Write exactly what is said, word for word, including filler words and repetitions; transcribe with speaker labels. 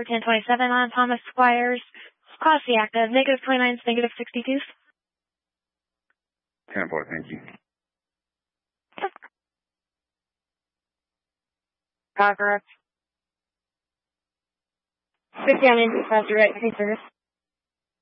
Speaker 1: for ten twenty-seven on Thomas Squires. Class C active, negative twenty-nine, negative sixty-two.
Speaker 2: ten four, thank you.
Speaker 1: Uh, correct. fifty on engine, faster right, service.